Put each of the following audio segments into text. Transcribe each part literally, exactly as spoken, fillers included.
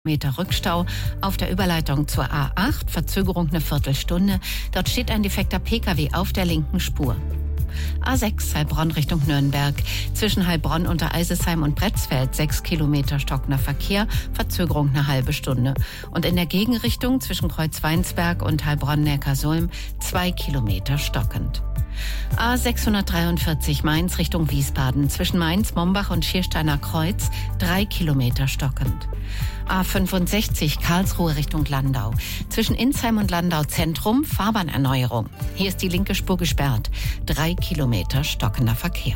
Meter Rückstau auf der Überleitung zur A acht, Verzögerung eine Viertelstunde. Dort steht ein defekter Pkw auf der linken Spur. A sechs, Heilbronn Richtung Nürnberg. Zwischen Heilbronn, Untereisesheim und Bretzfeld sechs Kilometer stockender Verkehr, Verzögerung eine halbe Stunde. Und in der Gegenrichtung zwischen Kreuzweinsberg und Heilbronn-Neckarsulm zwei Kilometer stockend. A sechshundertdreiundvierzig Mainz Richtung Wiesbaden. Zwischen Mainz, Mombach und Schiersteiner Kreuz drei Kilometer stockend. A fünfundsechzig Karlsruhe Richtung Landau. Zwischen Insheim und Landau Zentrum Fahrbahnerneuerung. Hier ist die linke Spur gesperrt. Drei Kilometer stockender Verkehr.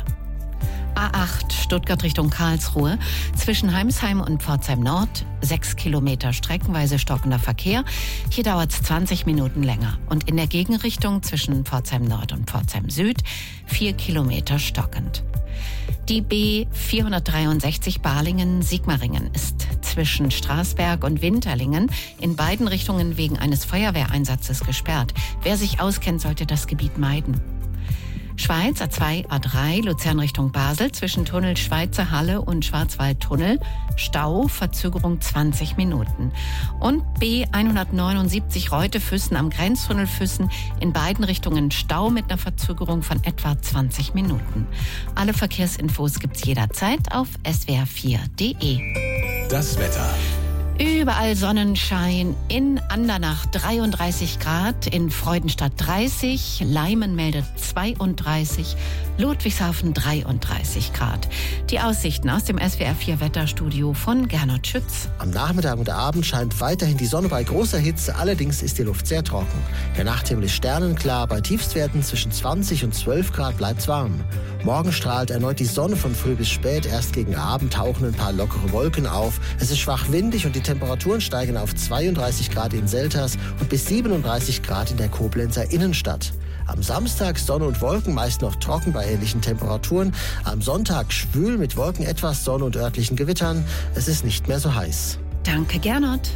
A acht Stuttgart Richtung Karlsruhe. Zwischen Heimsheim und Pforzheim Nord sechs Kilometer streckenweise stockender Verkehr. Hier dauert es zwanzig Minuten länger. Und in der Gegenrichtung zwischen Pforzheim Nord und Pforzheim Süd vier Kilometer stockend. Die B vierhundertdreiundsechzig Balingen-Sigmaringen ist zwischen Straßberg und Winterlingen in beiden Richtungen wegen eines Feuerwehreinsatzes gesperrt. Wer sich auskennt, sollte das Gebiet meiden. Schweiz A zwei, A drei, Luzern Richtung Basel, zwischen Tunnel Schweizer Halle und Schwarzwaldtunnel, Stau, Verzögerung zwanzig Minuten. Und B hundertneunundsiebzig Reutte-Füssen am Grenztunnel Füssen, in beiden Richtungen Stau mit einer Verzögerung von etwa zwanzig Minuten. Alle Verkehrsinfos gibt's jederzeit auf s w r vier punkt d e. Das Wetter. Überall Sonnenschein, in Andernach dreiunddreißig Grad, in Freudenstadt dreißig, Leimen meldet zweiunddreißig, Ludwigshafen dreiunddreißig Grad. Die Aussichten aus dem S W R vier Wetterstudio von Gernot Schütz. Am Nachmittag und Abend scheint weiterhin die Sonne bei großer Hitze, allerdings ist die Luft sehr trocken. Der Nachthimmel ist sternenklar, bei Tiefstwerten zwischen zwanzig und zwölf Grad bleibt's warm. Morgen strahlt erneut die Sonne von früh bis spät, erst gegen Abend tauchen ein paar lockere Wolken auf. Es ist schwach windig und die Temperaturen steigen auf zweiunddreißig Grad in Selters und bis siebenunddreißig Grad in der Koblenzer Innenstadt. Am Samstag Sonne und Wolken, meist noch trocken bei ähnlichen Temperaturen. Am Sonntag schwül mit Wolken, etwas Sonne und örtlichen Gewittern. Es ist nicht mehr so heiß. Danke, Gernot.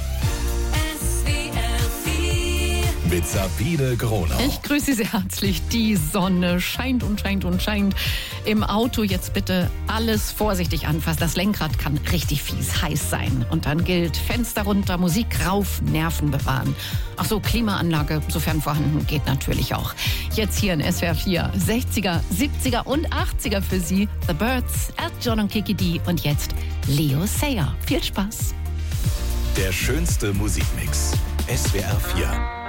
Mit Sabine Gronau. Ich grüße Sie sehr herzlich. Die Sonne scheint und scheint und scheint. Im Auto jetzt bitte alles vorsichtig anfassen. Das Lenkrad kann richtig fies heiß sein. Und dann gilt Fenster runter, Musik rauf, Nerven bewahren. Ach so, Klimaanlage, sofern vorhanden, geht natürlich auch. Jetzt hier in S W R vier. sechziger, siebziger und achtziger für Sie. The Birds, Elton John und Kiki D. Und jetzt Leo Sayer. Viel Spaß. Der schönste Musikmix. S W R vier.